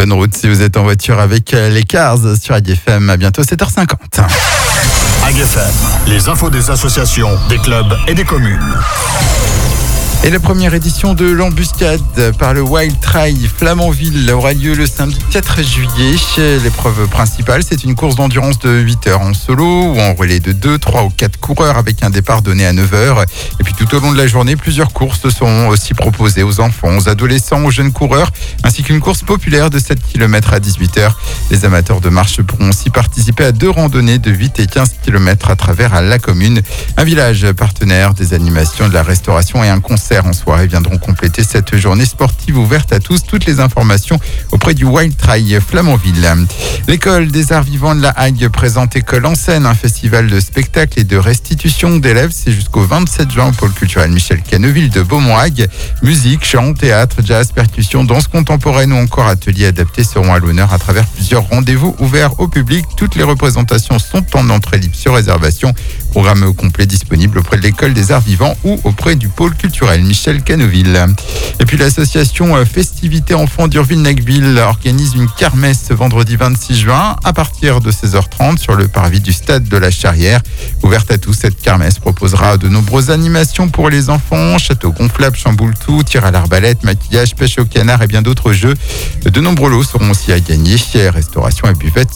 Bonne route si vous êtes en voiture avec les Cars sur AGFM. À bientôt 7h50. AGFM, les infos des associations, des clubs et des communes. Et la première édition de l'embuscade par le Wild Trail Flamanville aura lieu le samedi 4 juillet. L'épreuve principale, c'est une course d'endurance de 8 heures en solo ou en relais de 2, 3 ou 4 coureurs avec un départ donné à 9 heures. Et puis tout au long de la journée, plusieurs courses seront aussi proposées aux enfants, aux adolescents, aux jeunes coureurs, ainsi qu'une course populaire de 7 km à 18 heures. Les amateurs de marche pourront aussi participer à 2 randonnées de 8 et 15 km à travers la commune. Un village partenaire, des animations, de la restauration et un concert en soirée viendront compléter cette journée sportive ouverte à tous. Toutes les informations auprès du Wild Trail Flamanville. L'école des arts vivants de la Hague présente École en scène, un festival de spectacles et de restitution d'élèves. C'est jusqu'au 27 juin au pôle culturel Michel Canneville de Beaumont-Hague. Musique, chant, théâtre, jazz, percussion, danse contemporaine ou encore ateliers adaptés seront à l'honneur à travers plusieurs rendez-vous ouverts au public. Toutes les représentations sont en entrée libre sur réservation. Programme complet disponible auprès de l'école des arts vivants ou auprès du pôle culturel Michel Canneville. Et puis l'association Festivités Enfants d'Urville-Nacqueville organise une kermesse ce vendredi 26 juin à partir de 16h30 sur le parvis du stade de la Charrière. Ouverte à tous, cette kermesse proposera de nombreuses animations pour les enfants, château gonflable, chamboule-tout, tir à l'arbalète, maquillage, pêche au canard et bien d'autres jeux. De nombreux lots seront aussi à gagner, restauration et buvette